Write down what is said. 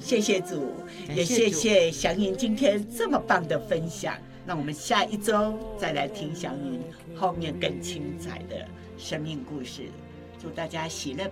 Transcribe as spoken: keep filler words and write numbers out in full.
谢谢主，也谢谢祥云今天这么棒的分享。那我们下一周再来听祥云后面更精彩的生命故事。祝大家喜乐